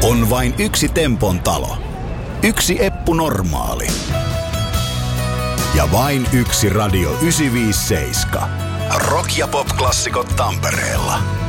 On vain yksi Tempon talo. Yksi Eppu Normaali. Ja vain yksi Radio 957. Rock- ja pop-klassikot Tampereella.